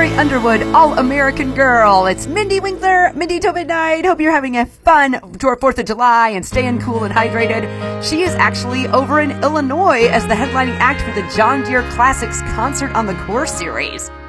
Carrie Underwood, All-American Girl. It's Mindy Winkler, Mindy till midnight. Hope you're having a fun 4th of July and staying cool and hydrated. She is actually over in Illinois as the headlining act for the John Deere Classics Concert on the Core series.